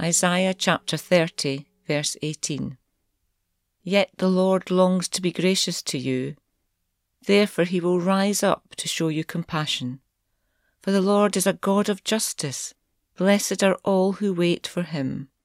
Isaiah chapter 30, verse 18. Yet the Lord longs to be gracious to you. Therefore he will rise up to show you compassion. For the Lord is a God of justice. Blessed are all who wait for him.